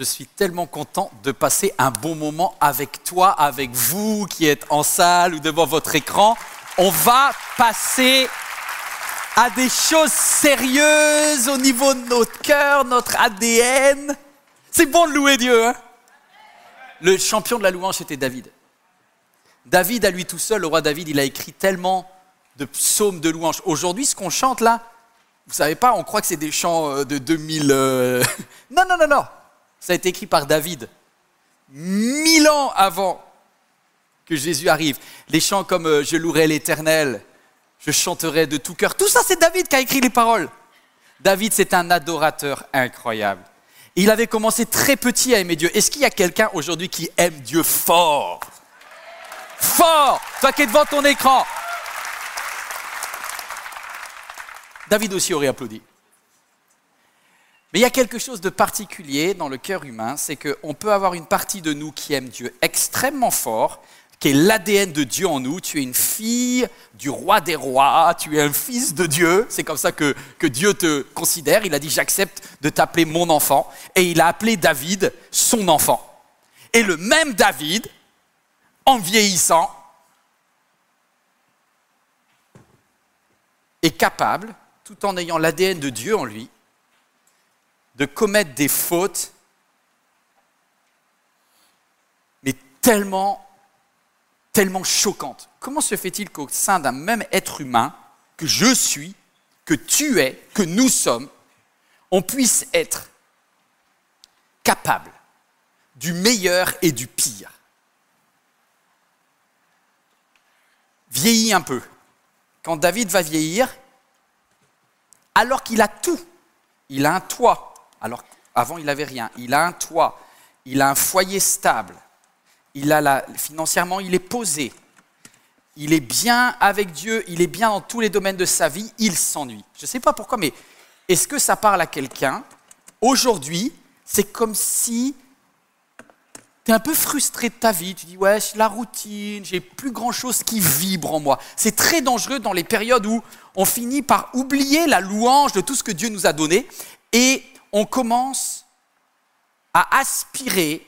Je suis tellement content de passer un bon moment avec toi, avec vous qui êtes en salle ou devant votre écran. On va passer à des choses sérieuses au niveau de notre cœur, notre ADN. C'est bon de louer Dieu, hein? Le champion de la louange, c'était David. David, à lui tout seul, le roi David, il a écrit tellement de psaumes de louange. Aujourd'hui, ce qu'on chante là, vous savez pas, on croit que c'est des chants de 2000... Non. Ça a été écrit par David, 1000 ans avant que Jésus arrive. Les chants comme « Je louerai l'Éternel »,« Je chanterai de tout cœur », tout ça, c'est David qui a écrit les paroles. David, c'est un adorateur incroyable. Il avait commencé très petit à aimer Dieu. Est-ce qu'il y a quelqu'un aujourd'hui qui aime Dieu fort? Fort! Toi qui es devant ton écran. David aussi aurait applaudi. Mais il y a quelque chose de particulier dans le cœur humain, c'est qu'on peut avoir une partie de nous qui aime Dieu extrêmement fort, qui est l'ADN de Dieu en nous. Tu es une fille du roi des rois, tu es un fils de Dieu. C'est comme ça que Dieu te considère. Il a dit « J'accepte de t'appeler mon enfant ». Et il a appelé David son enfant. Et le même David, en vieillissant, est capable, tout en ayant l'ADN de Dieu en lui, de commettre des fautes, mais tellement choquantes. Comment se fait-il qu'au sein d'un même être humain, que je suis, que tu es, que nous sommes, on puisse être capable du meilleur et du pire? Vieillit un peu. Quand David va vieillir, alors qu'il a tout, il a un toit. Alors, avant, il n'avait rien. Il a un toit, il a un foyer stable, financièrement, il est posé. Il est bien avec Dieu, il est bien dans tous les domaines de sa vie, il s'ennuie. Je ne sais pas pourquoi, mais est-ce que ça parle à quelqu'un? Aujourd'hui, c'est comme si tu es un peu frustré de ta vie. Tu dis, ouais, la routine, j'ai plus grand-chose qui vibre en moi. C'est très dangereux dans les périodes où on finit par oublier la louange de tout ce que Dieu nous a donné et on commence à aspirer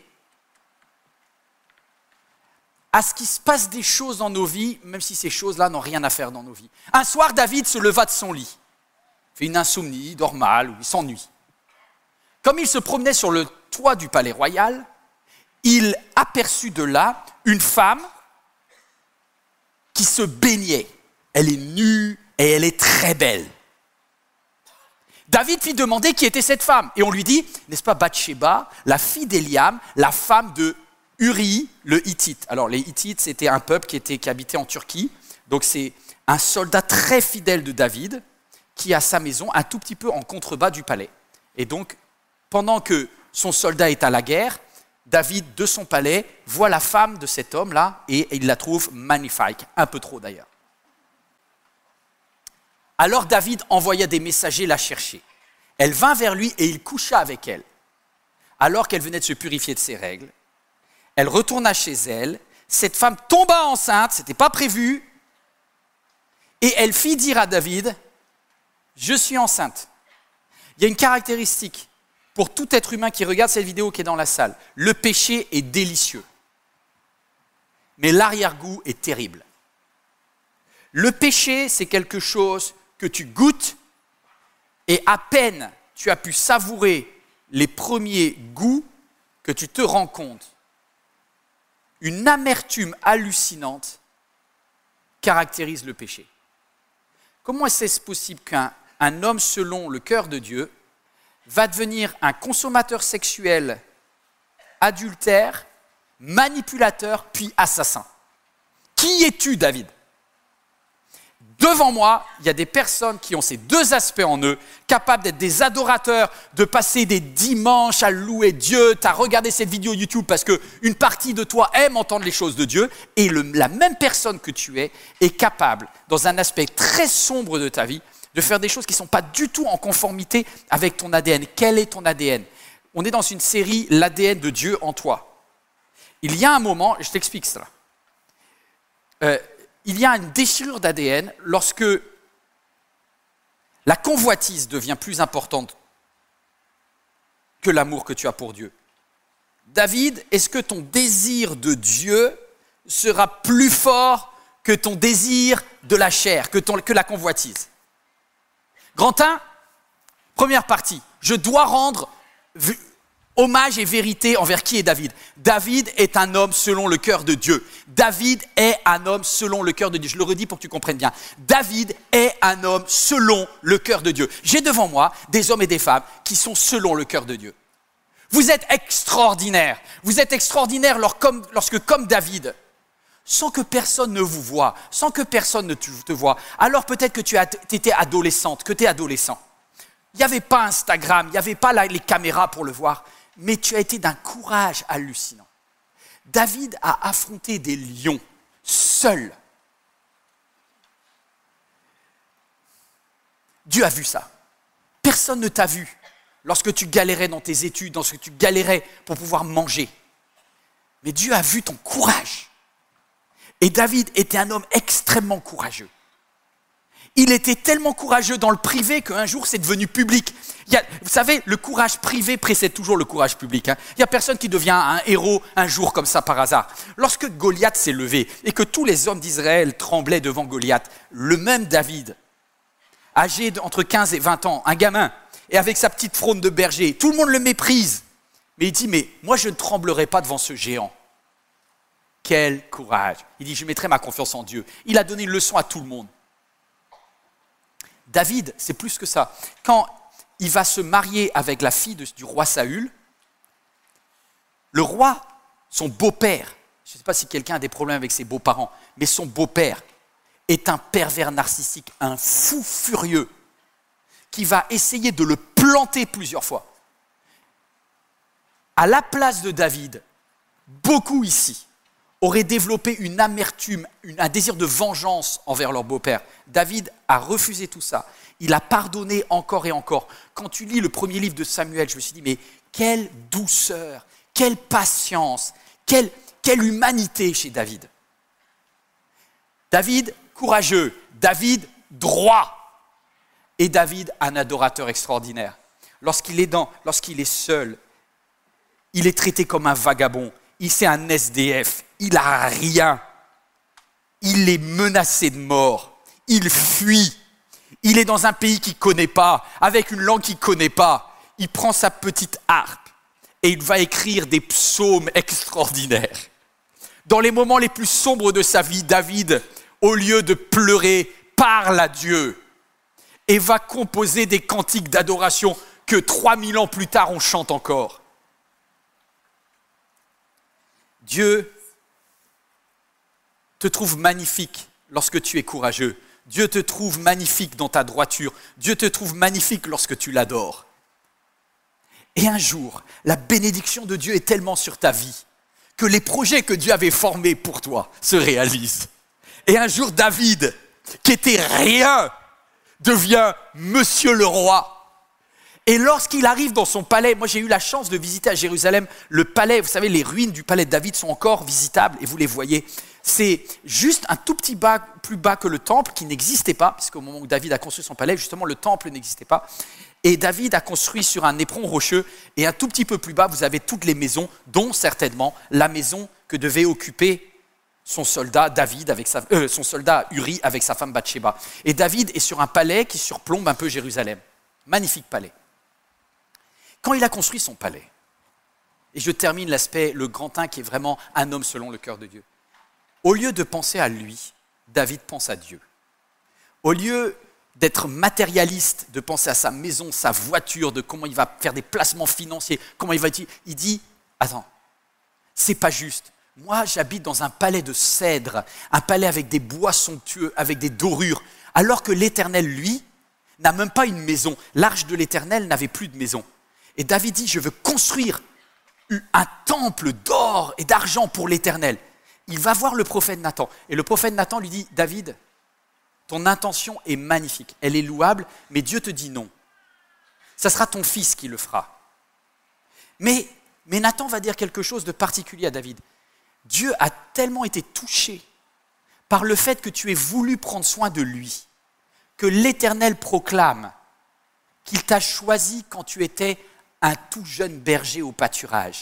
à ce qu'il se passe des choses dans nos vies, même si ces choses-là n'ont rien à faire dans nos vies. Un soir, David se leva de son lit, fait une insomnie, il dort mal ou il s'ennuie. Comme il se promenait sur le toit du palais royal, il aperçut de là une femme qui se baignait. Elle est nue et elle est très belle. David fit demander qui était cette femme. Et on lui dit, n'est-ce pas Bathsheba, la fille d'Éliam, la femme de Uri, le Hittite. Alors les Hittites, c'était un peuple qui habitait en Turquie. Donc c'est un soldat très fidèle de David qui a sa maison un tout petit peu en contrebas du palais. Et donc, pendant que son soldat est à la guerre, David, de son palais, voit la femme de cet homme-là et il la trouve magnifique, un peu trop d'ailleurs. Alors David envoya des messagers la chercher. Elle vint vers lui et il coucha avec elle. Alors qu'elle venait de se purifier de ses règles, elle retourna chez elle. Cette femme tomba enceinte, ce n'était pas prévu, et elle fit dire à David, « Je suis enceinte ». Il y a une caractéristique pour tout être humain qui regarde cette vidéo qui est dans la salle. Le péché est délicieux, mais l'arrière-goût est terrible. Le péché, c'est quelque chose que tu goûtes et à peine tu as pu savourer les premiers goûts que tu te rends compte. Une amertume hallucinante caractérise le péché. Comment est-ce possible qu'un homme selon le cœur de Dieu va devenir un consommateur sexuel, adultère, manipulateur, puis assassin? Qui es-tu, David? Devant moi, il y a des personnes qui ont ces deux aspects en eux, capables d'être des adorateurs, de passer des dimanches à louer Dieu. Tu as regardé cette vidéo YouTube parce qu'une partie de toi aime entendre les choses de Dieu. Et la même personne que tu es est capable, dans un aspect très sombre de ta vie, de faire des choses qui ne sont pas du tout en conformité avec ton ADN. Quel est ton ADN? On est dans une série « L'ADN de Dieu en toi ». Il y a un moment, je t'explique cela. Il y a une déchirure d'ADN lorsque la convoitise devient plus importante que l'amour que tu as pour Dieu. David, est-ce que ton désir de Dieu sera plus fort que ton désir de la chair, que la convoitise? Grand 1, première partie. Je dois rendre hommage et vérité envers qui est David. David est un homme selon le cœur de Dieu. David est un homme selon le cœur de Dieu. Je le redis pour que tu comprennes bien. David est un homme selon le cœur de Dieu. J'ai devant moi des hommes et des femmes qui sont selon le cœur de Dieu. Vous êtes extraordinaires. Vous êtes extraordinaires lorsque, comme David, sans que personne ne vous voie, sans que personne ne te voie, alors peut-être que tu étais adolescente, que tu es adolescent. Il n'y avait pas Instagram, il n'y avait pas les caméras pour le voir, mais tu as été d'un courage hallucinant. David a affronté des lions, seul. Dieu a vu ça. Personne ne t'a vu lorsque tu galérais dans tes études, lorsque tu galérais pour pouvoir manger. Mais Dieu a vu ton courage. Et David était un homme extrêmement courageux. Il était tellement courageux dans le privé qu'un jour c'est devenu public. Vous savez, le courage privé précède toujours le courage public. Il n'y a personne qui devient un héros un jour comme ça par hasard. Lorsque Goliath s'est levé et que tous les hommes d'Israël tremblaient devant Goliath, le même David, âgé entre 15 et 20 ans, un gamin, et avec sa petite fronde de berger, tout le monde le méprise. Mais il dit, mais moi je ne tremblerai pas devant ce géant. Quel courage! Il dit, je mettrai ma confiance en Dieu. Il a donné une leçon à tout le monde. David, c'est plus que ça. Quand il va se marier avec la fille du roi Saül, le roi, son beau-père, je ne sais pas si quelqu'un a des problèmes avec ses beaux-parents, mais son beau-père est un pervers narcissique, un fou furieux, qui va essayer de le planter plusieurs fois. À la place de David, beaucoup ici auraient développé une amertume, un désir de vengeance envers leur beau-père. David a refusé tout ça. Il a pardonné encore et encore. Quand tu lis le premier livre de Samuel, je me suis dit, mais quelle douceur, quelle patience, quelle humanité chez David. David courageux, David droit. Et David, un adorateur extraordinaire. Lorsqu'il est seul, il est traité comme un vagabond. C'est un SDF, il n'a rien, il est menacé de mort, il fuit, il est dans un pays qu'il ne connaît pas, avec une langue qu'il ne connaît pas, il prend sa petite harpe et il va écrire des psaumes extraordinaires. Dans les moments les plus sombres de sa vie, David, au lieu de pleurer, parle à Dieu et va composer des cantiques d'adoration que 3000 ans plus tard on chante encore. Dieu te trouve magnifique lorsque tu es courageux. Dieu te trouve magnifique dans ta droiture. Dieu te trouve magnifique lorsque tu l'adores. Et un jour, la bénédiction de Dieu est tellement sur ta vie que les projets que Dieu avait formés pour toi se réalisent. Et un jour, David, qui était rien, devient Monsieur le roi. Et lorsqu'il arrive dans son palais, moi j'ai eu la chance de visiter à Jérusalem le palais, vous savez, les ruines du palais de David sont encore visitables et vous les voyez. C'est juste un tout petit plus bas que le temple qui n'existait pas, puisqu'au moment où David a construit son palais, justement le temple n'existait pas. Et David a construit sur un éperon rocheux et un tout petit peu plus bas, vous avez toutes les maisons, dont certainement la maison que devait occuper son soldat son soldat Uri avec sa femme Bathsheba. Et David est sur un palais qui surplombe un peu Jérusalem. Magnifique palais. Quand il a construit son palais, et je termine le grand 1 qui est vraiment un homme selon le cœur de Dieu, au lieu de penser à lui, David pense à Dieu. Au lieu d'être matérialiste, de penser à sa maison, sa voiture, de comment il va faire des placements financiers, il dit, attends, c'est pas juste. Moi, j'habite dans un palais de cèdre, un palais avec des bois somptueux, avec des dorures, alors que l'Éternel, lui, n'a même pas une maison. L'arche de l'Éternel n'avait plus de maison. Et David dit, je veux construire un temple d'or et d'argent pour l'Éternel. Il va voir le prophète Nathan. Et le prophète Nathan lui dit, David, ton intention est magnifique, elle est louable, mais Dieu te dit non. Ça sera ton fils qui le fera. Mais Nathan va dire quelque chose de particulier à David. Dieu a tellement été touché par le fait que tu aies voulu prendre soin de lui, que l'Éternel proclame qu'il t'a choisi quand tu étais un tout jeune berger au pâturage.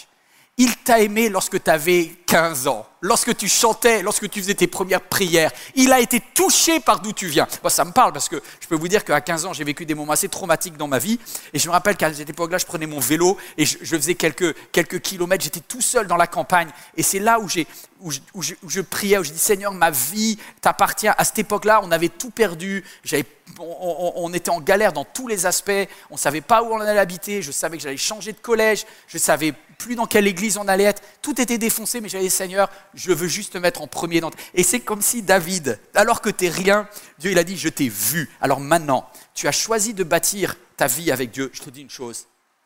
Il t'a aimé lorsque tu avais 15 ans, lorsque tu chantais, lorsque tu faisais tes premières prières. Il a été touché par d'où tu viens. Moi, ça me parle parce que je peux vous dire qu'à 15 ans, j'ai vécu des moments assez traumatiques dans ma vie. Et je me rappelle qu'à cette époque-là, je prenais mon vélo et je faisais quelques kilomètres. J'étais tout seul dans la campagne. Et c'est là où je priais, où je dis Seigneur, ma vie t'appartient. À cette époque-là, on avait tout perdu. On était en galère dans tous les aspects. On ne savait pas où on allait habiter. Je savais que j'allais changer de collège. Je ne savais plus dans quelle église on allait être. Tout était défoncé, mais j'avais dit Seigneur, je veux juste te mettre en premier. Et c'est comme si David, alors que tu n'es rien, Dieu il a dit je t'ai vu. Alors maintenant, tu as choisi de bâtir ta vie avec Dieu. Je te dis une chose.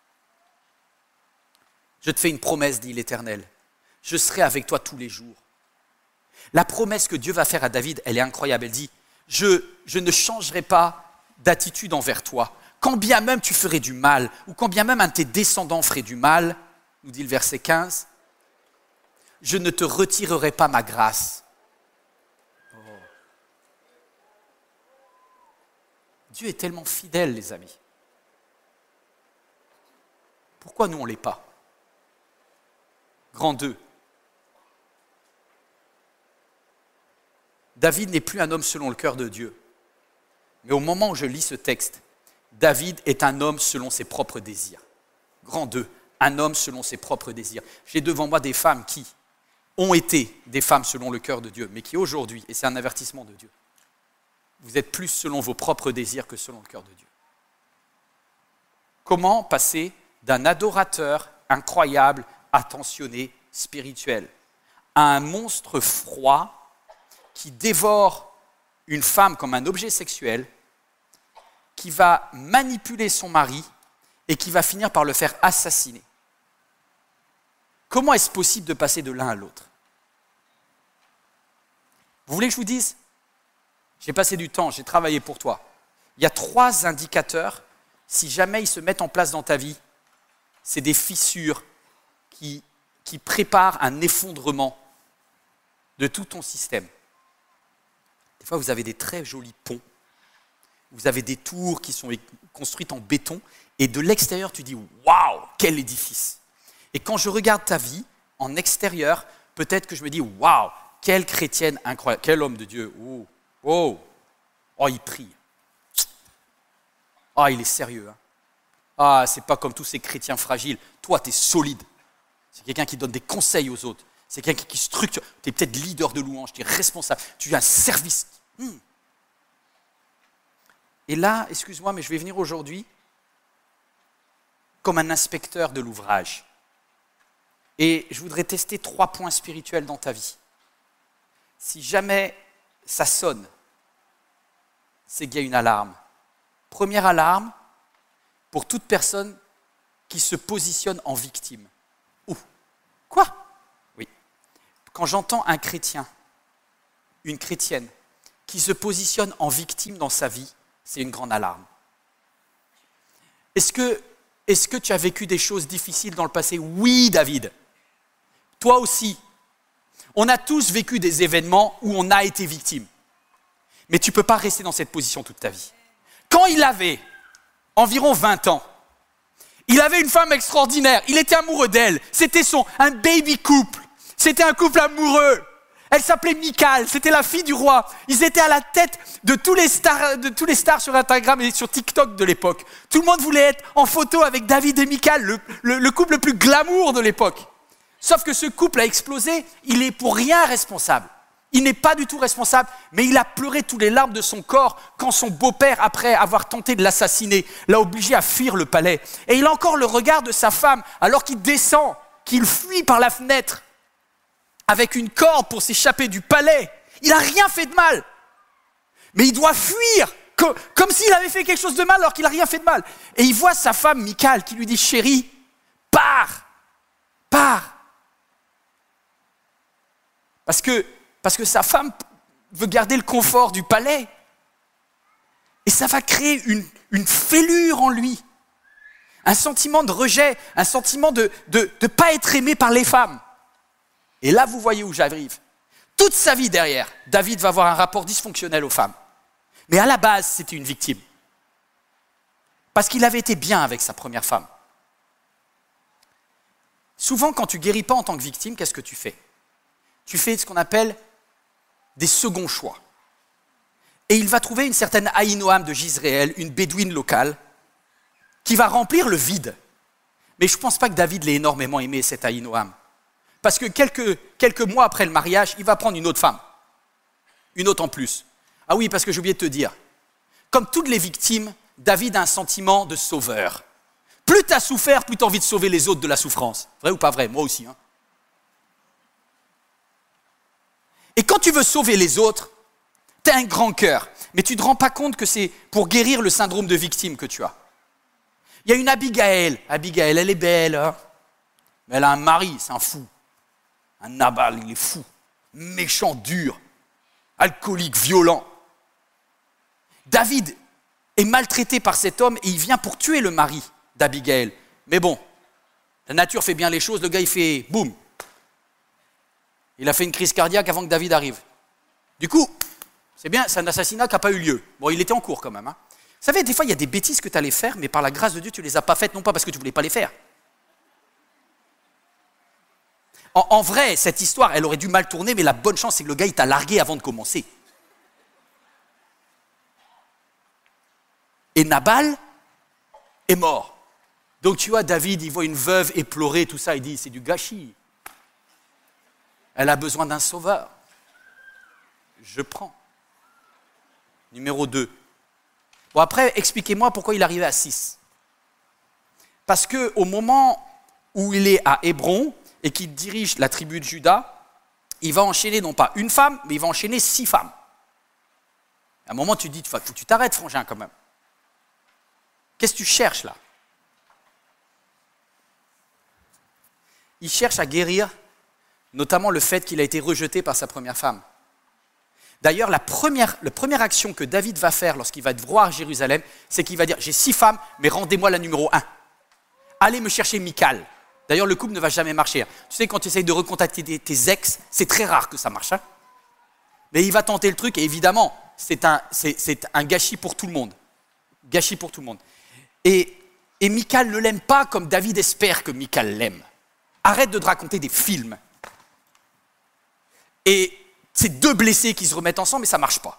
Je te fais une promesse, dit l'Éternel. Je serai avec toi tous les jours. La promesse que Dieu va faire à David, elle est incroyable. Elle dit, je ne changerai pas d'attitude envers toi. Quand bien même tu ferais du mal, ou quand bien même un de tes descendants ferait du mal, nous dit le verset 15, je ne te retirerai pas ma grâce. Oh. Dieu est tellement fidèle, les amis. Pourquoi nous on ne l'est pas? Grand 2. David n'est plus un homme selon le cœur de Dieu. Mais au moment où je lis ce texte, David est un homme selon ses propres désirs. Grand 2. Un homme selon ses propres désirs. J'ai devant moi des femmes qui ont été des femmes selon le cœur de Dieu, mais qui aujourd'hui, et c'est un avertissement de Dieu, vous êtes plus selon vos propres désirs que selon le cœur de Dieu. Comment passer d'un adorateur incroyable, attentionné, spirituel, à un monstre froid qui dévore une femme comme un objet sexuel, qui va manipuler son mari et qui va finir par le faire assassiner? Comment est-ce possible de passer de l'un à l'autre? Vous voulez que je vous dise? J'ai passé du temps, j'ai travaillé pour toi. Il y a 3 indicateurs, si jamais ils se mettent en place dans ta vie, c'est des fissures qui préparent un effondrement de tout ton système. Des fois, vous avez des très jolis ponts, vous avez des tours qui sont construites en béton, et de l'extérieur, tu dis « Waouh, quel édifice !» Et quand je regarde ta vie, en extérieur, peut-être que je me dis « Waouh, quelle chrétienne incroyable, quel homme de Dieu, oh, oh, oh, il prie. Ah, il est sérieux. Hein. Ah, c'est pas comme tous ces chrétiens fragiles. Toi, tu es solide. C'est quelqu'un qui donne des conseils aux autres. C'est quelqu'un qui structure. Tu es peut-être leader de louange, tu es responsable. Tu as un service. Et là, excuse-moi, mais je vais venir aujourd'hui comme un inspecteur de l'ouvrage. Et je voudrais tester 3 points spirituels dans ta vie. Si jamais ça sonne, c'est qu'il y a une alarme. Première alarme, pour toute personne qui se positionne en victime. Ouh, quoi? Oui. Quand j'entends un chrétien, une chrétienne, qui se positionne en victime dans sa vie, c'est une grande alarme. Est-ce que tu as vécu des choses difficiles dans le passé? Oui, David. Toi aussi. On a tous vécu des événements où on a été victime. Mais tu ne peux pas rester dans cette position toute ta vie. Quand il avait environ 20 ans, il avait une femme extraordinaire. Il était amoureux d'elle. C'était un baby couple. C'était un couple amoureux. Elle s'appelait Michal, c'était la fille du roi. Ils étaient à la tête de tous les stars sur Instagram et sur TikTok de l'époque. Tout le monde voulait être en photo avec David et Michal, le couple le plus glamour de l'époque. Sauf que ce couple a explosé, il est pour rien responsable. Il n'est pas du tout responsable, mais il a pleuré tous les larmes de son corps quand son beau-père, après avoir tenté de l'assassiner, l'a obligé à fuir le palais. Et il a encore le regard de sa femme alors qu'il descend, qu'il fuit par la fenêtre avec une corde pour s'échapper du palais. Il n'a rien fait de mal. Mais il doit fuir, comme s'il avait fait quelque chose de mal alors qu'il n'a rien fait de mal. Et il voit sa femme, Michal, qui lui dit « Chérie, pars. Parce que sa femme veut garder le confort du palais. Et ça va créer une fêlure en lui. Un sentiment de rejet, un sentiment de ne pas être aimé par les femmes. Et là, vous voyez où j'arrive. Toute sa vie derrière, David va avoir un rapport dysfonctionnel aux femmes. Mais à la base, c'était une victime. Parce qu'il avait été bien avec sa première femme. Souvent, quand tu guéris pas en tant que victime, qu'est-ce que tu fais? Tu fais ce qu'on appelle des seconds choix. Et il va trouver une certaine Ahinoam de Jizréel, une bédouine locale, qui va remplir le vide. Mais je ne pense pas que David l'ait énormément aimé, cette Ahinoam. Parce que quelques mois après le mariage, il va prendre une autre femme. Une autre en plus. Ah oui, parce que j'ai oublié de te dire. Comme toutes les victimes, David a un sentiment de sauveur. Plus tu as souffert, plus tu as envie de sauver les autres de la souffrance. Vrai ou pas vrai? Moi aussi. Hein. Et quand tu veux sauver les autres, tu as un grand cœur. Mais tu ne te rends pas compte que c'est pour guérir le syndrome de victime que tu as. Il y a une Abigail. Abigail, elle est belle. Hein, mais elle a un mari, c'est un fou. Un Nabal, il est fou. Méchant, dur. Alcoolique, violent. David est maltraité par cet homme et il vient pour tuer le mari d'Abigail. Mais bon, la nature fait bien les choses, le gars il fait boum. Il a fait une crise cardiaque avant que David arrive. Du coup, c'est bien, c'est un assassinat qui n'a pas eu lieu. Bon, il était en cours quand même. Hein. Vous savez, des fois il y a des bêtises que tu allais faire, mais par la grâce de Dieu, tu ne les as pas faites, non pas parce que tu ne voulais pas les faire. En vrai, cette histoire, elle aurait dû mal tourner, mais la bonne chance, c'est que le gars, il t'a largué avant de commencer. Et Nabal est mort. Donc tu vois, David, il voit une veuve éplorée, tout ça, il dit, c'est du gâchis. Elle a besoin d'un sauveur. Je prends. Numéro 2. Bon, après, expliquez-moi pourquoi il est arrivé à 6. Parce qu'au moment où il est à Hébron, et qu'il dirige la tribu de Juda, il va enchaîner non pas une femme, mais il va enchaîner 6 femmes. À un moment, tu te dis, faut que tu t'arrêtes, frangin, quand même. Qu'est-ce que tu cherches, là? Il cherche à guérir, notamment le fait qu'il a été rejeté par sa première femme. D'ailleurs, la première action que David va faire lorsqu'il va être roi à Jérusalem, c'est qu'il va dire, j'ai 6 femmes, mais rendez-moi la numéro 1. Allez me chercher Michal. D'ailleurs, le couple ne va jamais marcher. Tu sais, quand tu essayes de recontacter tes ex, c'est très rare que ça marche. Hein, mais il va tenter le truc et évidemment, c'est un gâchis pour tout le monde. Gâchis pour tout le monde. Et Michal ne l'aime pas comme David espère que Michal l'aime. Arrête de te raconter des films. Et c'est 2 blessés qui se remettent ensemble, mais ça ne marche pas.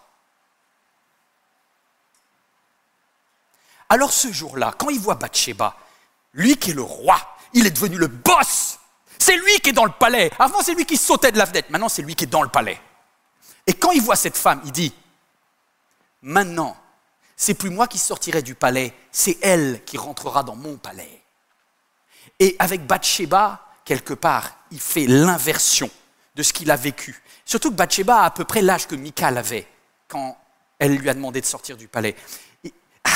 Alors ce jour-là, quand il voit Bathsheba, lui qui est le roi, il est devenu le boss. C'est lui qui est dans le palais. Avant, c'est lui qui sautait de la fenêtre. Maintenant, c'est lui qui est dans le palais. Et quand il voit cette femme, il dit, maintenant, c'est plus moi qui sortirai du palais, c'est elle qui rentrera dans mon palais. Et avec Bathsheba, quelque part, il fait l'inversion de ce qu'il a vécu. Surtout que Bathsheba a à peu près l'âge que Michal avait quand elle lui a demandé de sortir du palais. Il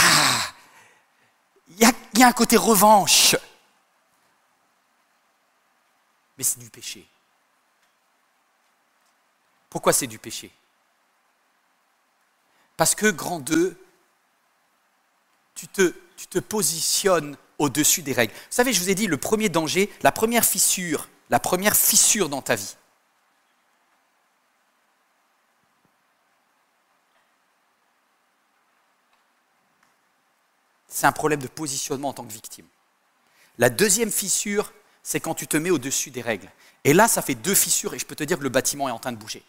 y a un côté revanche. Mais c'est du péché. Pourquoi c'est du péché? Parce que, grand 2, tu te positionnes au-dessus des règles. Vous savez, je vous ai dit, le premier danger, la première fissure dans ta vie, c'est un problème de positionnement en tant que victime. La deuxième fissure, c'est quand tu te mets au-dessus des règles. Et là, ça fait 2 fissures et je peux te dire que le bâtiment est en train de bouger.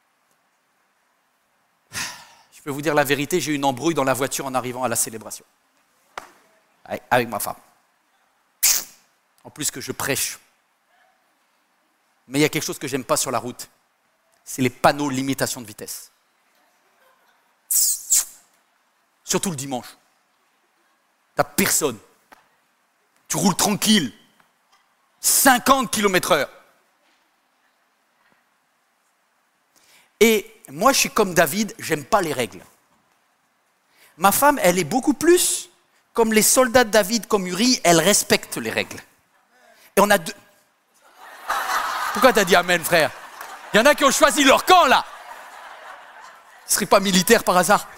Je peux vous dire la vérité, j'ai eu une embrouille dans la voiture en arrivant à la célébration. Avec ma femme. En plus que je prêche. Mais il y a quelque chose que j'aime pas sur la route. C'est les panneaux limitation de vitesse. Surtout le dimanche. T'as personne. Tu roules tranquille. 50 km/h. Et moi, je suis comme David, j'aime pas les règles. Ma femme, elle est beaucoup plus comme les soldats de David, comme Uri, elle respecte les règles. Et on a 2... Pourquoi t'as dit amen, frère? Il y en a qui ont choisi leur camp, là. Ce serait pas militaire par hasard.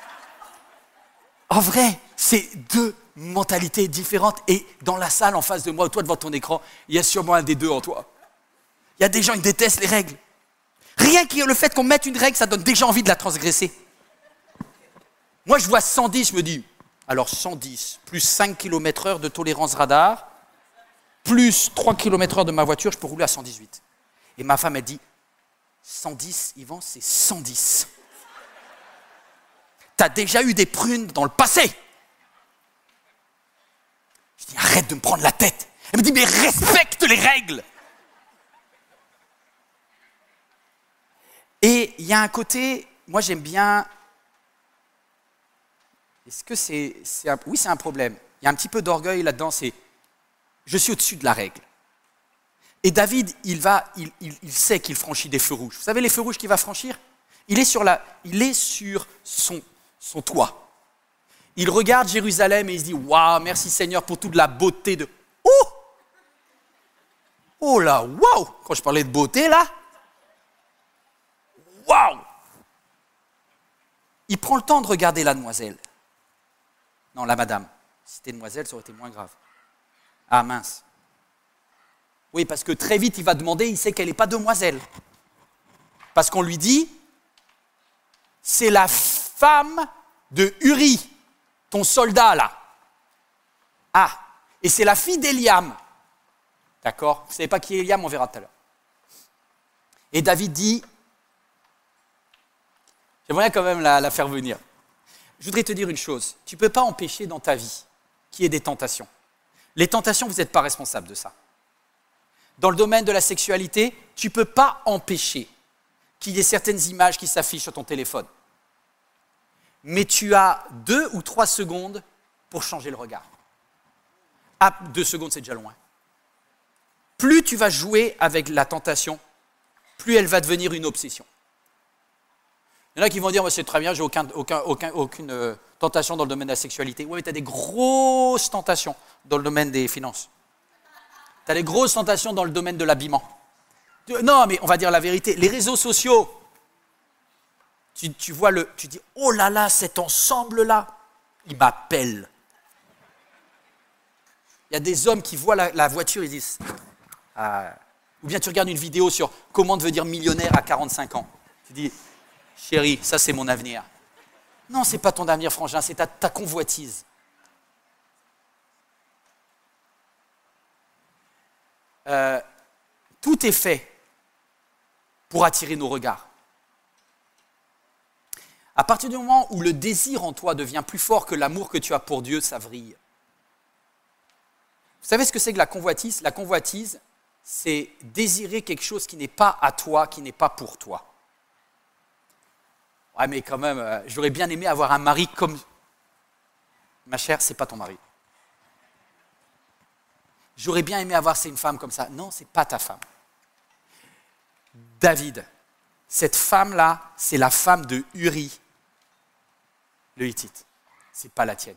En vrai, c'est 2 mentalités différentes. Et dans la salle, en face de moi, toi devant ton écran, il y a sûrement un des 2 en toi. Il y a des gens, ils détestent les règles. Rien que le fait qu'on mette une règle, ça donne déjà envie de la transgresser. Moi, je vois 110, je me dis, alors 110 plus 5 km/h de tolérance radar, plus 3 km/h de ma voiture, je peux rouler à 118. Et ma femme, elle dit, 110, Yvan, c'est 110. T'as déjà eu des prunes dans le passé. Je dis, arrête de me prendre la tête. Elle me dit, mais respecte les règles. Et il y a un côté, moi j'aime bien, est-ce que oui, c'est un problème. Il y a un petit peu d'orgueil là-dedans, c'est, je suis au-dessus de la règle. Et David, il sait qu'il franchit des feux rouges. Vous savez les feux rouges qu'il va franchir ? Il est sur son toit. Il regarde Jérusalem et il se dit, waouh, merci Seigneur pour toute la beauté de... Oh là, waouh! Quand je parlais de beauté là, waouh! Il prend le temps de regarder la demoiselle. Non, la madame. Si c'était demoiselle, ça aurait été moins grave. Ah mince. Oui, parce que très vite, il va demander, il sait qu'elle n'est pas demoiselle. Parce qu'on lui dit, c'est la femme de Uri, ton soldat là. Ah, et c'est la fille d'Éliam. D'accord ? Vous ne savez pas qui est Éliam, on verra tout à l'heure. Et David dit, j'aimerais quand même la faire venir. Je voudrais te dire une chose, tu ne peux pas empêcher dans ta vie qu'il y ait des tentations. Les tentations, vous n'êtes pas responsable de ça. Dans le domaine de la sexualité, tu ne peux pas empêcher qu'il y ait certaines images qui s'affichent sur ton téléphone. Mais tu as 2 ou 3 secondes pour changer le regard. Ah, 2 secondes, c'est déjà loin. Plus tu vas jouer avec la tentation, plus elle va devenir une obsession. Il y en a qui vont dire, c'est très bien, j'ai aucune tentation dans le domaine de la sexualité. Oui, mais tu as des grosses tentations dans le domaine des finances. Tu as des grosses tentations dans le domaine de l'habillement. Non, mais on va dire la vérité. Les réseaux sociaux, tu vois tu dis, oh là là, cet ensemble-là, il m'appelle. Il y a des hommes qui voient la voiture et disent, ou bien tu regardes une vidéo sur comment devenir millionnaire à 45 ans. Tu dis, chérie, ça c'est mon avenir. Non, c'est pas ton avenir, frangin, c'est ta convoitise. Tout est fait pour attirer nos regards. À partir du moment où le désir en toi devient plus fort que l'amour que tu as pour Dieu, ça vrille. Vous savez ce que c'est que la convoitise ? La convoitise, c'est désirer quelque chose qui n'est pas à toi, qui n'est pas pour toi. Ouais, mais quand même, j'aurais bien aimé avoir un mari comme... Ma chère, c'est pas ton mari. J'aurais bien aimé avoir une femme comme ça. Non, c'est pas ta femme. David, cette femme-là, c'est la femme de Uri, le Hittite. C'est pas la tienne.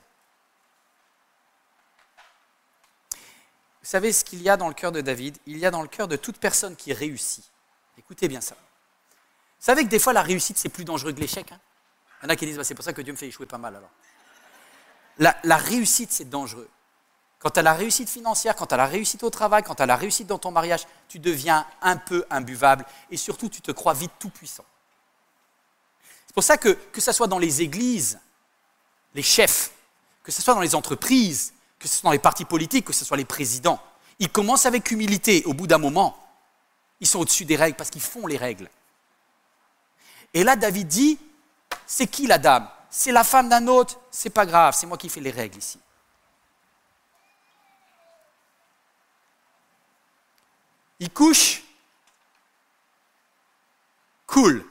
Vous savez ce qu'il y a dans le cœur de David ? Il y a dans le cœur de toute personne qui réussit. Écoutez bien ça. Vous savez que des fois, la réussite, c'est plus dangereux que l'échec. Hein ? Il y en a qui disent, c'est pour ça que Dieu me fait échouer pas mal alors. La réussite, c'est dangereux. Quand tu as la réussite financière, quand tu as la réussite au travail, quand tu as la réussite dans ton mariage, tu deviens un peu imbuvable et surtout, tu te crois vite tout puissant. C'est pour ça que ce soit dans les églises, les chefs, que ce soit dans les entreprises, que ce soit dans les partis politiques, que ce soit les présidents, ils commencent avec humilité. Au bout d'un moment, ils sont au-dessus des règles parce qu'ils font les règles. Et là, David dit, c'est qui la dame ? C'est la femme d'un autre ? C'est pas grave, c'est moi qui fais les règles ici. Il couche. Cool.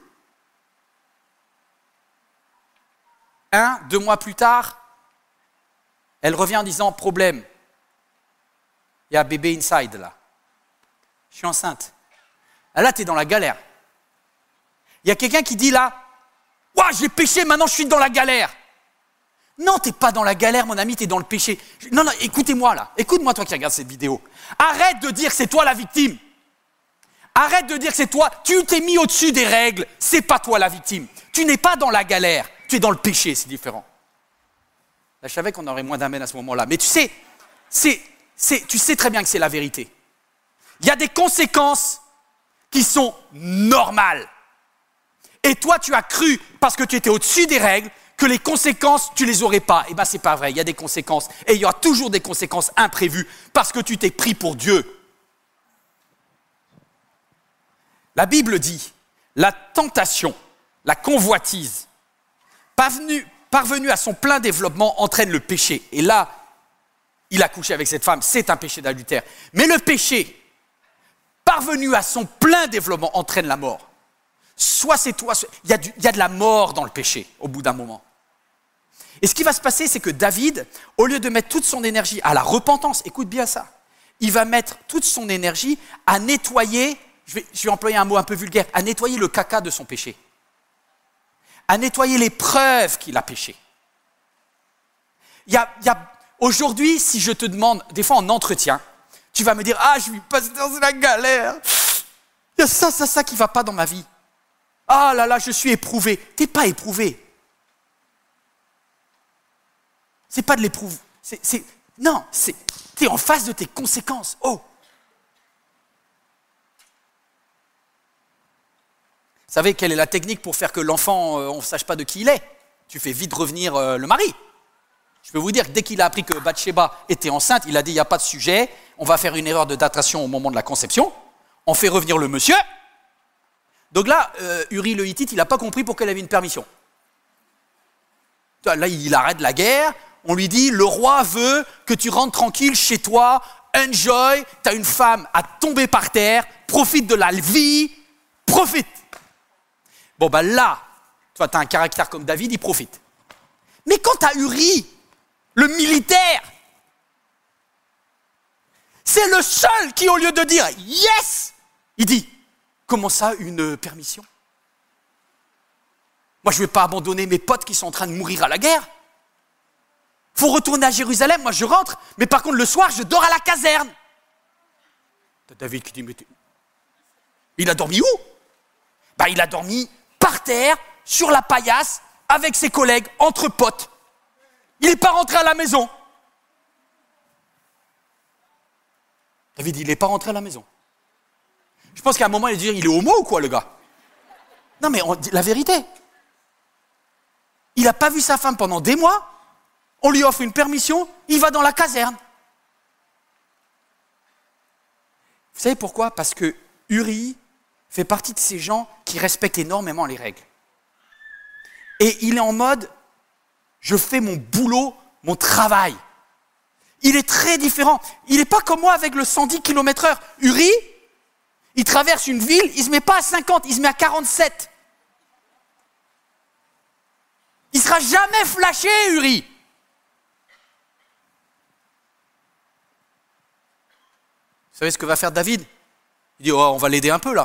2 mois plus tard, elle revient en disant, problème. Il y a bébé inside là. Je suis enceinte. Là, tu es dans la galère. Il y a quelqu'un qui dit là, ouah, j'ai péché, maintenant je suis dans la galère. Non, tu n'es pas dans la galère, mon ami, tu es dans le péché. Non, écoutez-moi là. Écoute-moi, toi qui regardes cette vidéo. Arrête de dire que c'est toi la victime. Arrête de dire que c'est toi. Tu t'es mis au-dessus des règles. C'est pas toi la victime. Tu n'es pas dans la galère. Tu es dans le péché, c'est différent. Là, je savais qu'on aurait moins d'amen à ce moment-là. Mais tu sais très bien que c'est la vérité. Il y a des conséquences qui sont normales. Et toi, tu as cru, parce que tu étais au-dessus des règles, que les conséquences, tu les aurais pas. Eh bien, c'est pas vrai, il y a des conséquences. Et il y aura toujours des conséquences imprévues parce que tu t'es pris pour Dieu. La Bible dit, la tentation, la convoitise, parvenue à son plein développement, entraîne le péché. Et là, il a couché avec cette femme, c'est un péché d'adultère. Mais le péché, parvenu à son plein développement, entraîne la mort. Soit c'est toi, il y a de la mort dans le péché au bout d'un moment. Et ce qui va se passer, c'est que David, au lieu de mettre toute son énergie à la repentance, écoute bien ça, il va mettre toute son énergie à nettoyer, je vais employer un mot un peu vulgaire, à nettoyer le caca de son péché. À nettoyer les preuves qu'il a péché. Aujourd'hui, si je te demande, des fois en entretien, tu vas me dire « Ah, je suis passé dans la galère. Il y a ça qui ne va pas dans ma vie. Ah là là, je suis éprouvé. » Tu n'es pas éprouvé. C'est pas de l'éprouve. Non, tu es en face de tes conséquences. Oh! Vous savez quelle est la technique pour faire que l'enfant, on ne sache pas de qui il est? Tu fais vite revenir le mari. Je peux vous dire que dès qu'il a appris que Bathsheba était enceinte, il a dit, il n'y a pas de sujet, on va faire une erreur de datation au moment de la conception, on fait revenir le monsieur. Donc là, Uri le Hittite, il n'a pas compris pourquoi il avait une permission. Là, il arrête la guerre, on lui dit, le roi veut que tu rentres tranquille chez toi, enjoy, tu as une femme à tomber par terre, profite de la vie, profite. Bon ben là, toi tu as un caractère comme David, il profite. Mais quand tu as Uri, le militaire, c'est le seul qui, au lieu de dire « Yes !» il dit « Comment ça, une permission ?» Moi, je ne vais pas abandonner mes potes qui sont en train de mourir à la guerre. Il faut retourner à Jérusalem, moi je rentre, mais par contre le soir, je dors à la caserne. T'as David qui dit « Mais il a dormi où ?» Ben, il a dormi par terre, sur la paillasse, avec ses collègues, entre potes. Il n'est pas rentré à la maison. David, il n'est pas rentré à la maison. Je pense qu'à un moment, il a dit, il est homo ou quoi, le gars? Non, mais la vérité. Il n'a pas vu sa femme pendant des mois. On lui offre une permission. Il va dans la caserne. Vous savez pourquoi? Parce que Uri fait partie de ces gens qui respectent énormément les règles. Et il est en mode, je fais mon boulot, mon travail. Il est très différent. Il n'est pas comme moi avec le 110 km/h. Uri, il traverse une ville, il ne se met pas à 50, il se met à 47. Il ne sera jamais flashé, Uri. Vous savez ce que va faire David? Il dit, oh, on va l'aider un peu là.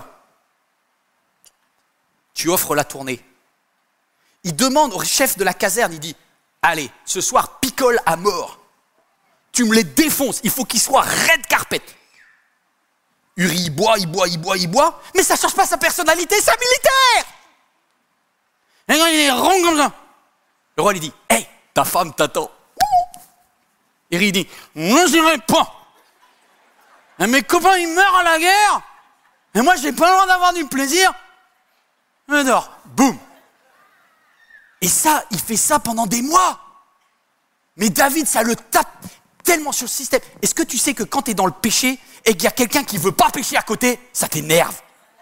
Tu offres la tournée. Il demande au chef de la caserne, il dit, allez, ce soir, picole à mort. Tu me les défonces, il faut qu'ils soient red carpet. Uri, il boit, mais ça ne change pas sa personnalité, c'est un militaire. Et quand il est rond comme ça, le roi lui dit, hey, ta femme t'attend. Uri dit, moi je n'irai pas. Et mes copains, ils meurent à la guerre, et moi, je n'ai pas le droit d'avoir du plaisir. Je dors, boum. Et ça, il fait ça pendant des mois. Mais David, ça le tape tellement sur le système. Est-ce que tu sais que quand tu es dans le péché et qu'il y a quelqu'un qui ne veut pas pécher à côté, ça t'énerve?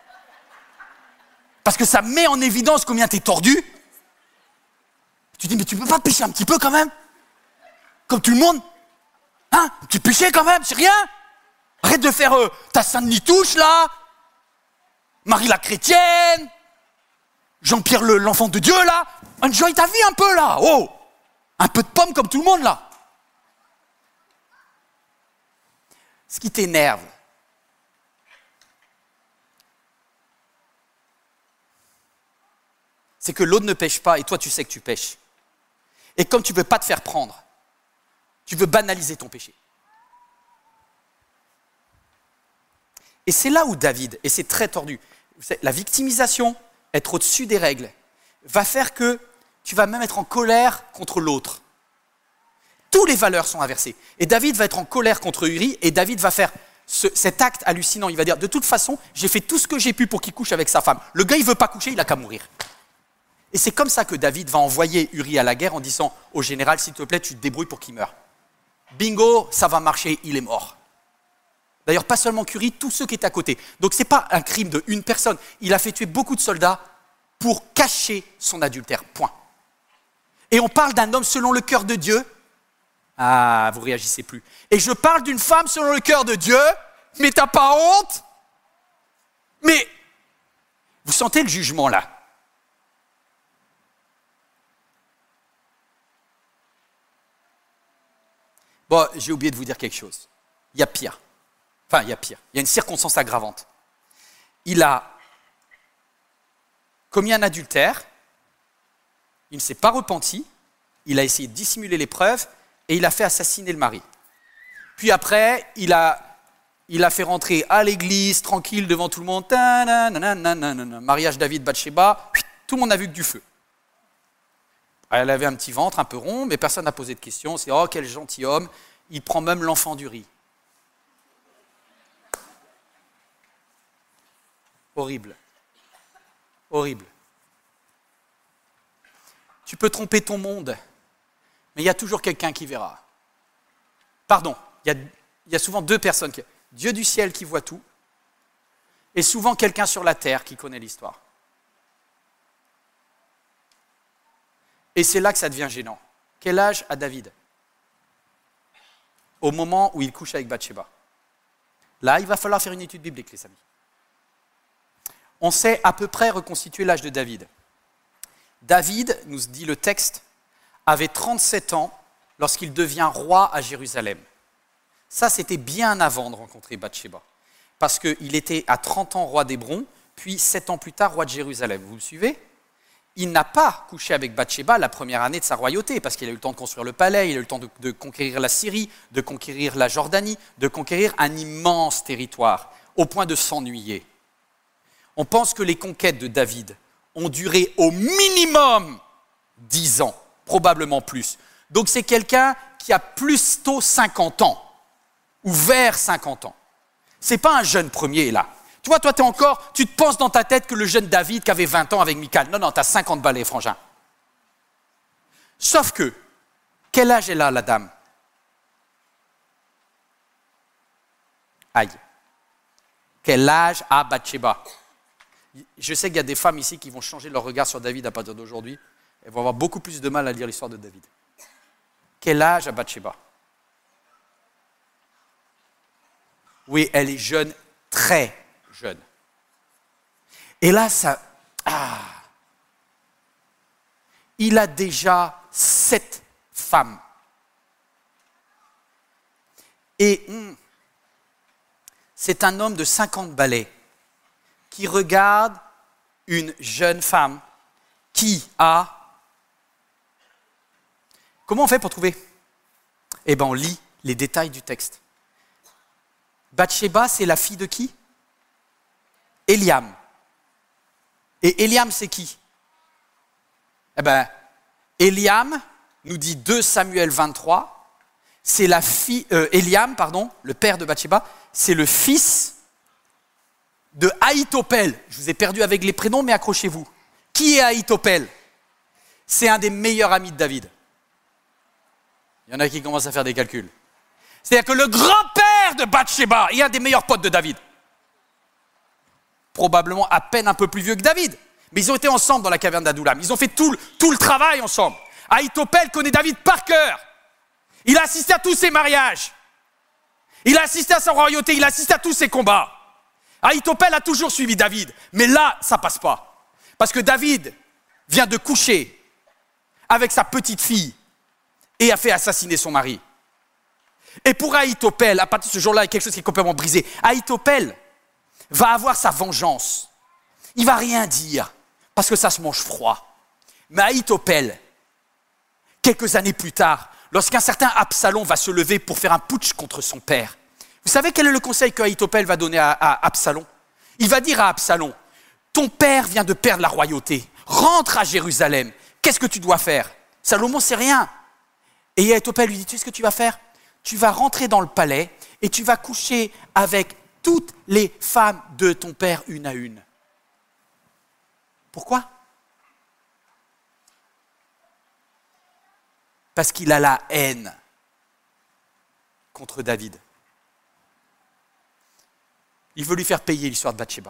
Parce que ça met en évidence combien tu es tordu. Tu te dis, mais tu ne peux pas pécher un petit peu quand même? Comme tout le monde? Hein? Un petit péché quand même, c'est rien? Arrête de faire ta sainte nitouche là. Marie la chrétienne. Jean-Pierre l'enfant de Dieu là. Enjoy ta vie un peu là. Oh, un peu de pomme comme tout le monde là. Ce qui t'énerve, c'est que l'autre ne pêche pas et toi tu sais que tu pêches. Et comme tu ne veux pas te faire prendre, tu veux banaliser ton péché. Et c'est là où David, et c'est très tordu, la victimisation, être au-dessus des règles, va faire que tu vas même être en colère contre l'autre. Toutes les valeurs sont inversées. Et David va être en colère contre Uri, et David va faire cet acte hallucinant. Il va dire, de toute façon, j'ai fait tout ce que j'ai pu pour qu'il couche avec sa femme. Le gars, il ne veut pas coucher, il n'a qu'à mourir. Et c'est comme ça que David va envoyer Uri à la guerre en disant au général, s'il te plaît, tu te débrouilles pour qu'il meure. Bingo, ça va marcher, il est mort. D'ailleurs, pas seulement qu'Uri, tous ceux qui étaient à côté. Donc ce n'est pas un crime de une personne. Il a fait tuer beaucoup de soldats pour cacher son adultère. Point. Et on parle d'un homme selon le cœur de Dieu. Ah, vous réagissez plus. Et je parle d'une femme selon le cœur de Dieu. Mais t'as pas honte? Mais vous sentez le jugement là? Bon, j'ai oublié de vous dire quelque chose. Il y a pire. Enfin, il y a pire. Il y a une circonstance aggravante. Il a commis un adultère, il ne s'est pas repenti, il a essayé de dissimuler les preuves et il a fait assassiner le mari. Puis après, il a fait rentrer à l'église, tranquille, devant tout le monde. Mariage David-Bathsheba, tout le monde n'a vu que du feu. Elle avait un petit ventre un peu rond, mais personne n'a posé de questions. C'est « Oh, quel gentilhomme !» Il prend même l'enfant du riz. Horrible. Horrible. Tu peux tromper ton monde, mais il y a toujours quelqu'un qui verra. Pardon, il y a souvent deux personnes. Dieu du ciel qui voit tout, et souvent quelqu'un sur la terre qui connaît l'histoire. Et c'est là que ça devient gênant. Quel âge a David? Au moment où il couche avec Bathsheba. Là, il va falloir faire une étude biblique, les amis. On sait à peu près reconstituer l'âge de David. David, nous dit le texte, avait 37 ans lorsqu'il devient roi à Jérusalem. Ça, c'était bien avant de rencontrer Bathsheba. Parce qu'il était à 30 ans roi d'Hébron, puis 7 ans plus tard roi de Jérusalem. Vous me suivez? Il n'a pas couché avec Bathsheba la première année de sa royauté, parce qu'il a eu le temps de construire le palais, il a eu le temps de conquérir la Syrie, de conquérir la Jordanie, de conquérir un immense territoire, au point de s'ennuyer. On pense que les conquêtes de David ont duré au minimum 10 ans, probablement plus. Donc c'est quelqu'un qui a plus tôt 50 ans, ou vers 50 ans. Ce n'est pas un jeune premier là. Tu vois, toi, tu te penses dans ta tête que le jeune David qui avait 20 ans avec Michal. Non, tu as 50 balais, frangin. Sauf que, quel âge est là, la dame? Aïe. Quel âge a Bathsheba? Je sais qu'il y a des femmes ici qui vont changer leur regard sur David à partir d'aujourd'hui. Elles vont avoir beaucoup plus de mal à lire l'histoire de David. Quel âge a Bathsheba? Oui, elle est jeune, très jeune. Et là, il a déjà 7 femmes. Et c'est un homme de 50 balais qui regarde une jeune femme qui a... Comment on fait pour trouver? Eh bien, on lit les détails du texte. Bathsheba, c'est la fille de qui? Eliam. Et Eliam, c'est qui? Eh bien, Eliam, nous dit 2 Samuel 23, c'est la fille... Eliam, pardon, le père de Bathsheba, c'est le fils de Ahitophel. Je vous ai perdu avec les prénoms, mais accrochez-vous. Qui est Ahitophel? C'est un des meilleurs amis de David. Il y en a qui commencent à faire des calculs. C'est-à-dire que le grand-père de Bathsheba est un des meilleurs potes de David. Probablement à peine un peu plus vieux que David. Mais ils ont été ensemble dans la caverne d'Adullam. Ils ont fait tout le travail ensemble. Ahitophel connaît David par cœur. Il a assisté à tous ses mariages. Il a assisté à sa royauté. Il a assisté à tous ses combats. Ahitophel a toujours suivi David. Mais là, ça passe pas. Parce que David vient de coucher avec sa petite fille et a fait assassiner son mari. Et pour Ahitophel, à partir de ce jour-là, il y a quelque chose qui est complètement brisé. Ahitophel va avoir sa vengeance. Il va rien dire, parce que ça se mange froid. Mais Ahitophel, quelques années plus tard, lorsqu'un certain Absalom va se lever pour faire un putsch contre son père, vous savez quel est le conseil que Ahitophel va donner à Absalom? Il va dire à Absalom, ton père vient de perdre la royauté, rentre à Jérusalem, qu'est-ce que tu dois faire? Salomon sait rien. Et Ahitophel lui dit, tu sais ce que tu vas faire? Tu vas rentrer dans le palais et tu vas coucher avec toutes les femmes de ton père une à une. Pourquoi? parce qu'il a la haine contre David. Il veut lui faire payer l'histoire de Bathsheba.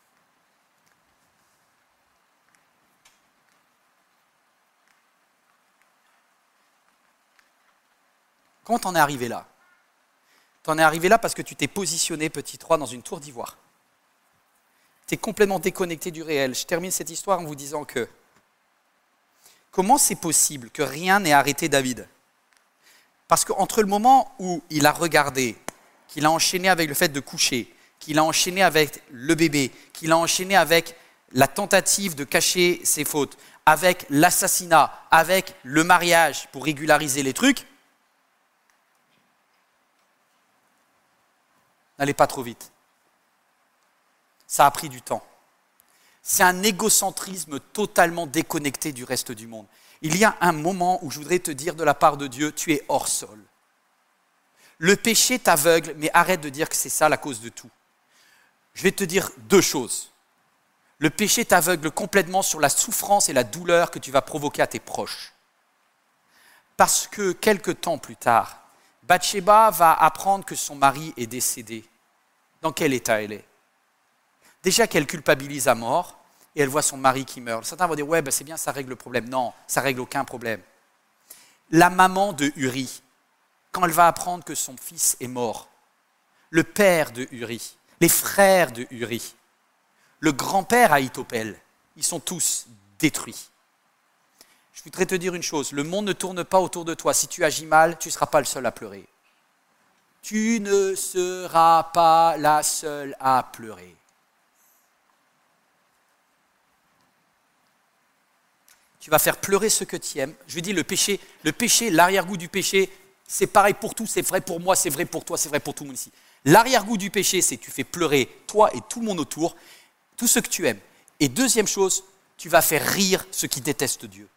Comment t'en es arrivé là? T'en es arrivé là parce que tu t'es positionné, petit 3, dans une tour d'ivoire. Tu es complètement déconnecté du réel. Je termine cette histoire en vous disant que comment c'est possible que rien n'ait arrêté David? Parce qu'entre le moment où il a regardé, qu'il a enchaîné avec le fait de coucher, qu'il a enchaîné avec le bébé, qu'il a enchaîné avec la tentative de cacher ses fautes, avec l'assassinat, avec le mariage pour régulariser les trucs, n'allez pas trop vite. Ça a pris du temps. C'est un égocentrisme totalement déconnecté du reste du monde. Il y a un moment où je voudrais te dire de la part de Dieu, tu es hors sol. Le péché t'aveugle, mais arrête de dire que c'est ça la cause de tout. Je vais te dire deux choses. Le péché t'aveugle complètement sur la souffrance et la douleur que tu vas provoquer à tes proches. Parce que quelque temps plus tard, Bathsheba va apprendre que son mari est décédé. Dans quel état elle est? Déjà qu'elle culpabilise à mort et elle voit son mari qui meurt. Certains vont dire, ouais, c'est bien, ça règle le problème. Non, ça ne règle aucun problème. La maman de Uri, quand elle va apprendre que son fils est mort, le père de Uri, les frères de Uri, le grand-père Ahitophel, ils sont tous détruits. Je voudrais te dire une chose, le monde ne tourne pas autour de toi. Si tu agis mal, tu ne seras pas le seul à pleurer. Tu ne seras pas la seule à pleurer. Tu vas faire pleurer ceux que tu aimes. Je dis le péché, l'arrière-goût du péché, c'est pareil pour tout, c'est vrai pour moi, c'est vrai pour toi, c'est vrai pour tout le monde ici. L'arrière-goût du péché, c'est que tu fais pleurer toi et tout le monde autour, tous ceux que tu aimes. Et deuxième chose, tu vas faire rire ceux qui détestent Dieu.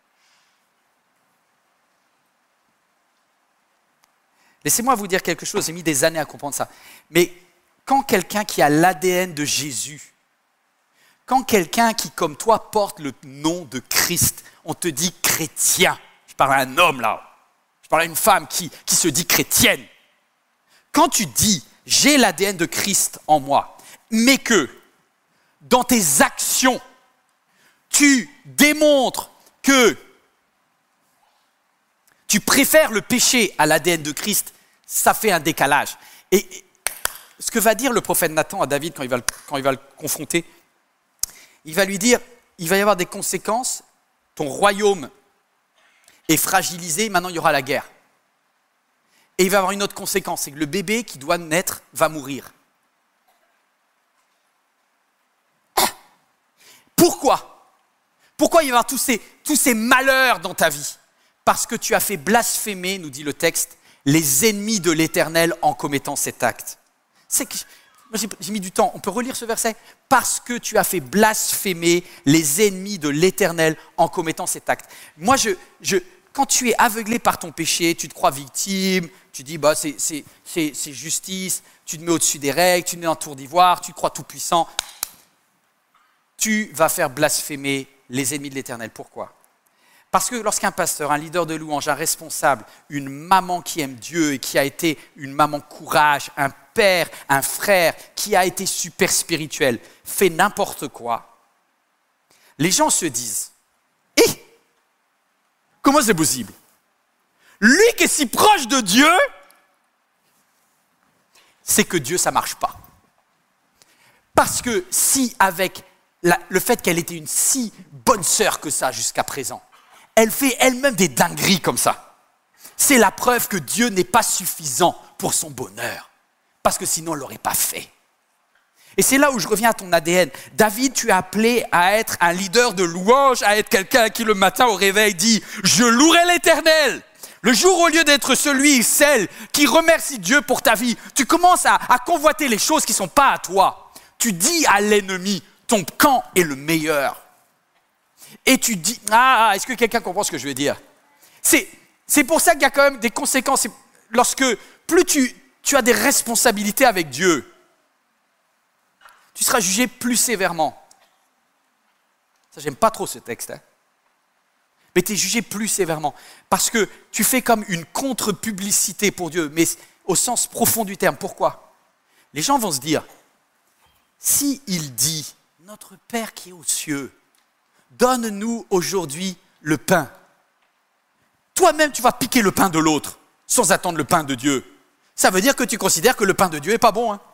Laissez-moi vous dire quelque chose, j'ai mis des années à comprendre ça. Mais quand quelqu'un qui a l'ADN de Jésus, quand quelqu'un qui, comme toi, porte le nom de Christ, on te dit chrétien. Je parle à un homme là, je parle à une femme qui se dit chrétienne. Quand tu dis, j'ai l'ADN de Christ en moi, mais que dans tes actions, tu démontres que tu préfères le péché à l'ADN de Christ, ça fait un décalage. Et ce que va dire le prophète Nathan à David quand il va le confronter, il va lui dire, il va y avoir des conséquences, ton royaume est fragilisé, maintenant il y aura la guerre. Et il va y avoir une autre conséquence, c'est que le bébé qui doit naître va mourir. Pourquoi? Pourquoi il va y avoir tous ces malheurs dans ta vie? Parce que tu as fait blasphémer, nous dit le texte, les ennemis de l'Éternel en commettant cet acte. J'ai mis du temps, on peut relire ce verset? Parce que tu as fait blasphémer les ennemis de l'Éternel en commettant cet acte. Moi, quand tu es aveuglé par ton péché, tu te crois victime, tu dis c'est justice, tu te mets au-dessus des règles, tu te mets en tour d'ivoire, tu te crois tout puissant. Tu vas faire blasphémer les ennemis de l'Éternel. Pourquoi? Parce que lorsqu'un pasteur, un leader de louange, un responsable, une maman qui aime Dieu et qui a été une maman courage, un père, un frère qui a été super spirituel, fait n'importe quoi, les gens se disent « Hé, comment c'est possible? Lui qui est si proche de Dieu, c'est que Dieu, ça ne marche pas. » Parce que si avec le fait qu'elle était une si bonne sœur que ça jusqu'à présent, elle fait elle-même des dingueries comme ça, c'est la preuve que Dieu n'est pas suffisant pour son bonheur. Parce que sinon, elle ne l'aurait pas fait. Et c'est là où je reviens à ton ADN. David, tu es appelé à être un leader de louange, à être quelqu'un qui le matin au réveil dit « Je louerai l'Éternel ». Le jour, au lieu d'être celui, celle qui remercie Dieu pour ta vie, tu commences à convoiter les choses qui ne sont pas à toi. Tu dis à l'ennemi, ton camp est le meilleur. Et tu dis, est-ce que quelqu'un comprend ce que je veux dire? C'est pour ça qu'il y a quand même des conséquences. Lorsque plus tu as des responsabilités avec Dieu, tu seras jugé plus sévèrement. Ça, j'aime pas trop ce texte. mais tu es jugé plus sévèrement. Parce que tu fais comme une contre-publicité pour Dieu, mais au sens profond du terme. Pourquoi? Les gens vont se dire, si il dit, notre Père qui est aux cieux, donne-nous aujourd'hui le pain. Toi-même, tu vas piquer le pain de l'autre, sans attendre le pain de Dieu. Ça veut dire que tu considères que le pain de Dieu n'est pas bon. Hein?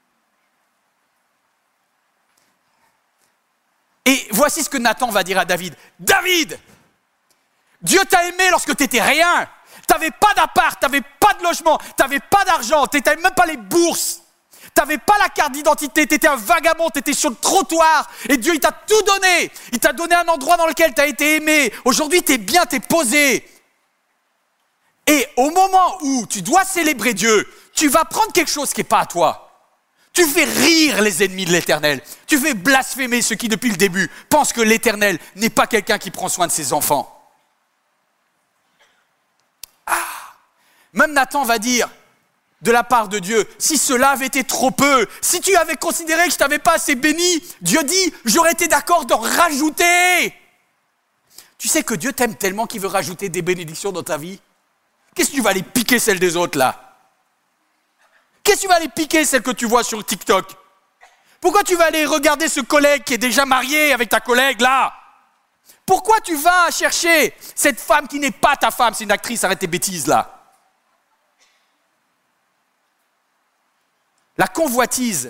Et voici ce que Nathan va dire à David. David, Dieu t'a aimé lorsque tu n'étais rien. Tu n'avais pas d'appart, tu n'avais pas de logement, tu n'avais pas d'argent, tu n'avais même pas les bourses. Tu n'avais pas la carte d'identité, tu étais un vagabond, tu étais sur le trottoir. Et Dieu, il t'a tout donné. Il t'a donné un endroit dans lequel tu as été aimé. Aujourd'hui, tu es bien, tu es posé. Et au moment où tu dois célébrer Dieu, tu vas prendre quelque chose qui n'est pas à toi. Tu fais rire les ennemis de l'Éternel. Tu fais blasphémer ceux qui, depuis le début, pensent que l'Éternel n'est pas quelqu'un qui prend soin de ses enfants. Même Nathan va dire, de la part de Dieu, si cela avait été trop peu, si tu avais considéré que je ne t'avais pas assez béni, Dieu dit, j'aurais été d'accord d'en rajouter. Tu sais que Dieu t'aime tellement qu'il veut rajouter des bénédictions dans ta vie. Qu'est-ce que tu vas aller piquer celles des autres là? Qu'est-ce que tu vas aller piquer celles que tu vois sur TikTok? Pourquoi tu vas aller regarder ce collègue qui est déjà marié avec ta collègue là? Pourquoi tu vas chercher cette femme qui n'est pas ta femme? C'est une actrice, arrête tes bêtises là. La convoitise.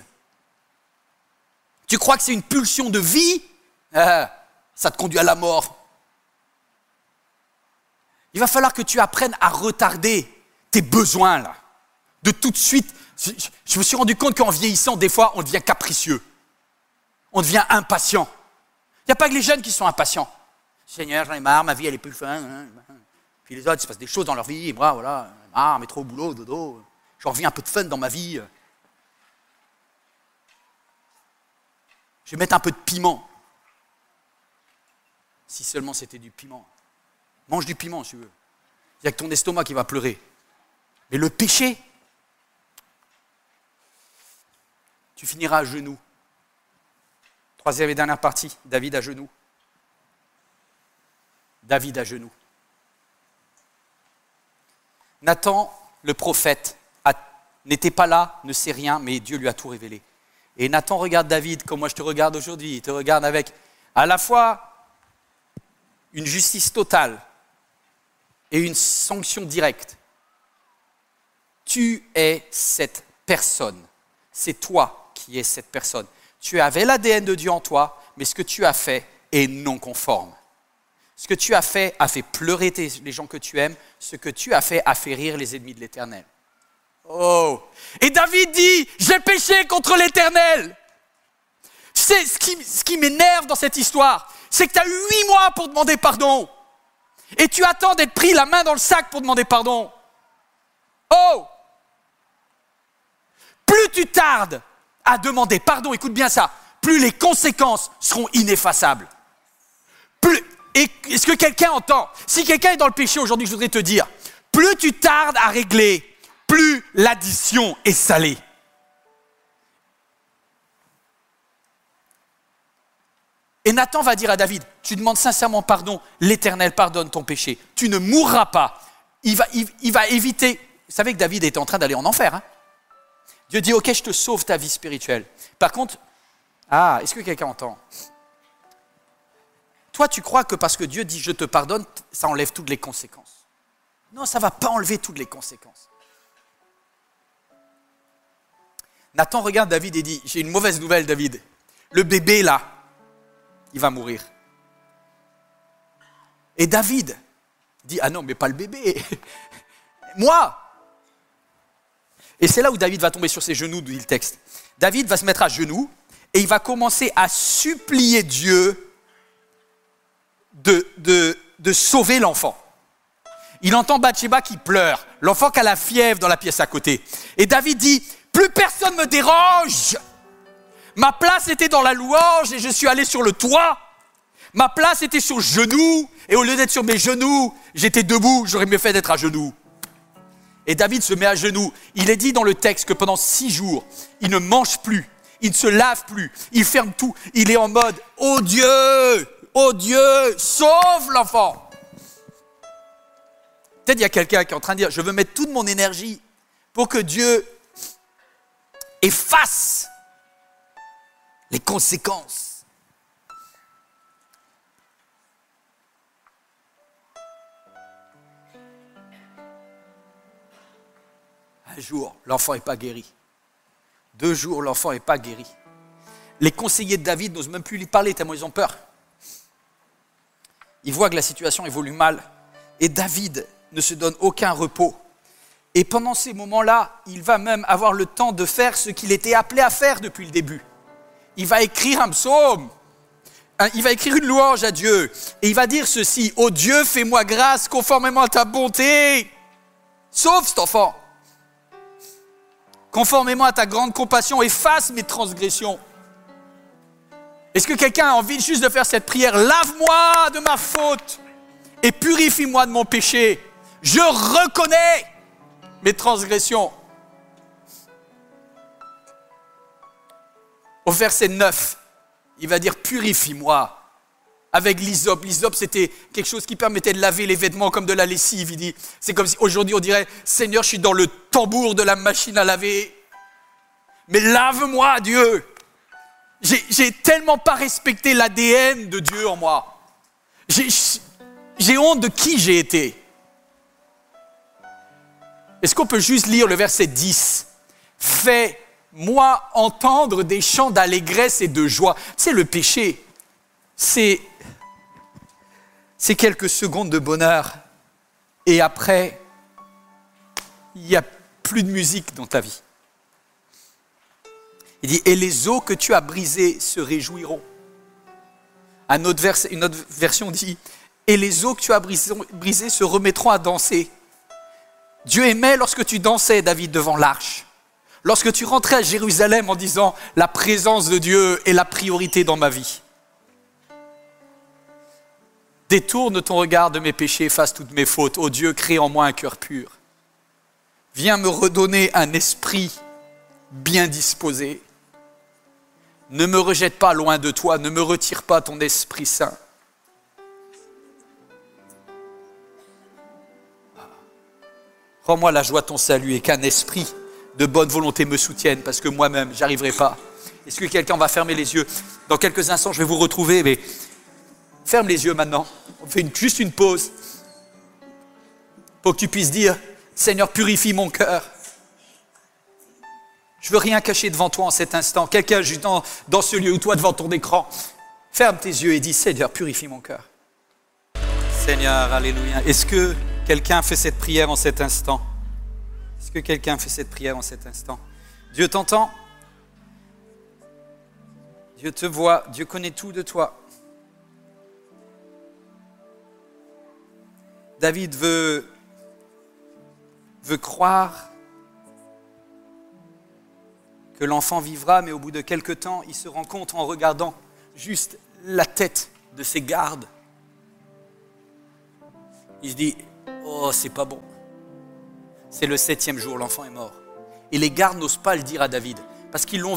Tu crois que c'est une pulsion de vie? Ça te conduit à la mort. Il va falloir que tu apprennes à retarder tes besoins là. De tout de suite. Je me suis rendu compte qu'en vieillissant, des fois, on devient capricieux. On devient impatient. Il n'y a pas que les jeunes qui sont impatients. Seigneur, j'en ai marre, ma vie, elle est plus fin. Puis les autres, il se passe des choses dans leur vie. Et moi, voilà, j'en ai marre, mais trop au boulot, dodo. J'en reviens un peu de fun dans ma vie. Je vais mettre un peu de piment. Si seulement c'était du piment. Mange du piment, si tu veux. Il n'y a que ton estomac qui va pleurer. Mais le péché, tu finiras à genoux. Troisième et dernière partie, David à genoux. David à genoux. Nathan, le prophète, n'était pas là, ne sait rien, mais Dieu lui a tout révélé. Et Nathan regarde David comme moi je te regarde aujourd'hui. Il te regarde avec à la fois une justice totale et une sanction directe. Tu es cette personne. C'est toi qui es cette personne. Tu avais l'ADN de Dieu en toi, mais ce que tu as fait est non conforme. Ce que tu as fait a fait pleurer les gens que tu aimes. Ce que tu as fait a fait rire les ennemis de l'Éternel. Oh! Et David dit, j'ai péché contre l'Éternel. Tu sais, ce qui m'énerve dans cette histoire, c'est que tu as eu 8 mois pour demander pardon. Et tu attends d'être pris la main dans le sac pour demander pardon. Oh! Plus tu tardes à demander pardon, écoute bien ça, plus les conséquences seront ineffaçables. Est-ce que quelqu'un entend? Si quelqu'un est dans le péché aujourd'hui, je voudrais te dire, plus tu tardes à régler, plus l'addition est salée. Et Nathan va dire à David, tu demandes sincèrement pardon, l'Éternel pardonne ton péché. Tu ne mourras pas. Il va éviter. Vous savez que David était en train d'aller en enfer. Hein? Dieu dit, ok, je te sauve ta vie spirituelle. Par contre, est-ce que quelqu'un entend? Toi, tu crois que parce que Dieu dit, je te pardonne, ça enlève toutes les conséquences. Non, ça ne va pas enlever toutes les conséquences. Nathan regarde David et dit, j'ai une mauvaise nouvelle, David. Le bébé, là, il va mourir. Et David dit, ah non, mais pas le bébé. Moi. Et c'est là où David va tomber sur ses genoux, dit le texte. David va se mettre à genoux et il va commencer à supplier Dieu de sauver l'enfant. Il entend Bathsheba qui pleure, l'enfant qui a la fièvre dans la pièce à côté. Et David dit, plus personne ne me dérange. Ma place était dans la louange et je suis allé sur le toit. Ma place était sur genoux et au lieu d'être sur mes genoux, j'étais debout, j'aurais mieux fait d'être à genoux. Et David se met à genoux. Il est dit dans le texte que pendant 6 jours, il ne mange plus, il ne se lave plus, il ferme tout. Il est en mode, oh Dieu, sauve l'enfant. Peut-être il y a quelqu'un qui est en train de dire, je veux mettre toute mon énergie pour que Dieu efface les conséquences. Un jour, l'enfant n'est pas guéri. 2 jours, l'enfant n'est pas guéri. Les conseillers de David n'osent même plus lui parler tellement ils ont peur. Ils voient que la situation évolue mal. Et David ne se donne aucun repos. Et pendant ces moments-là, il va même avoir le temps de faire ce qu'il était appelé à faire depuis le début. Il va écrire un psaume. Il va écrire une louange à Dieu. Et il va dire ceci, « Ô Dieu, fais-moi grâce conformément à ta bonté. » Sauve cet enfant. Conformément à ta grande compassion, efface mes transgressions. Est-ce que quelqu'un a envie juste de faire cette prière? Lave-moi de ma faute et purifie-moi de mon péché. Je reconnais mes transgressions. Au verset 9, il va dire purifie-moi avec l'hysope. L'hysope, c'était quelque chose qui permettait de laver les vêtements comme de la lessive. Il dit, c'est comme si aujourd'hui on dirait, Seigneur, je suis dans le tambour de la machine à laver. Mais lave-moi, Dieu. J'ai tellement pas respecté l'ADN de Dieu en moi. J'ai honte de qui j'ai été. Est-ce qu'on peut juste lire le verset 10 ? Fais-moi entendre des chants d'allégresse et de joie. C'est le péché. C'est quelques secondes de bonheur. Et après, il n'y a plus de musique dans ta vie. Il dit, et les os que tu as brisés se réjouiront. Une autre version dit, et les os que tu as brisés se remettront à danser. Dieu aimait lorsque tu dansais, David, devant l'arche. Lorsque tu rentrais à Jérusalem en disant, la présence de Dieu est la priorité dans ma vie. Détourne ton regard de mes péchés, efface toutes mes fautes. Ô Dieu, crée en moi un cœur pur. Viens me redonner un esprit bien disposé. Ne me rejette pas loin de toi, ne me retire pas ton Esprit Saint. Rends-moi la joie de ton salut et qu'un esprit de bonne volonté me soutienne, parce que moi-même, je n'y arriverai pas. Est-ce que quelqu'un va fermer les yeux? Dans quelques instants, je vais vous retrouver, mais ferme les yeux maintenant. On fait juste une pause pour que tu puisses dire, Seigneur, purifie mon cœur. Je veux rien cacher devant toi en cet instant. Quelqu'un juste dans ce lieu ou toi devant ton écran. Ferme tes yeux et dis, Seigneur, purifie mon cœur. Seigneur, alléluia. Est-ce que quelqu'un fait cette prière en cet instant? Est-ce que quelqu'un fait cette prière en cet instant? Dieu t'entend. Dieu te voit. Dieu connaît tout de toi. David veut croire que l'enfant vivra, mais au bout de quelque temps, il se rend compte en regardant juste la tête de ses gardes. Il se dit, oh, c'est pas bon. C'est le 7e jour, l'enfant est mort. Et les gardes n'osent pas le dire à David, parce qu'ils l'ont